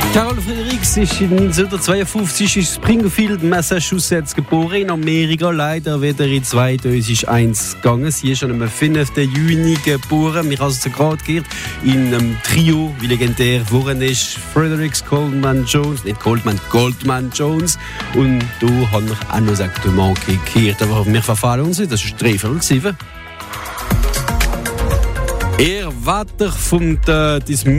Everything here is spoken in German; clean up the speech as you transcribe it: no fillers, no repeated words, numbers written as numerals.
Carol Fredericks ist 1952 in Springfield, Massachusetts geboren, in Amerika leider wieder in 2001 gegangen. Sie ist schon am 5. Juni geboren. Wir haben es gerade gehört in einem Trio, wie legendär geworden ist. Fredericks, Goldman Jones, nicht Goldman, Goldman Jones. Und du hast noch auch noch gesagt, du magst gehört. Aber wir verfallen uns nicht, das ist 3/7. Er Vater von des